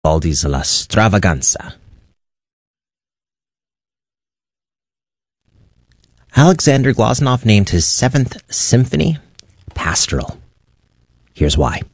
Vivaldi's La Stravaganza. Alexander Glazunov named his 7th symphony Pastoral. Here's why.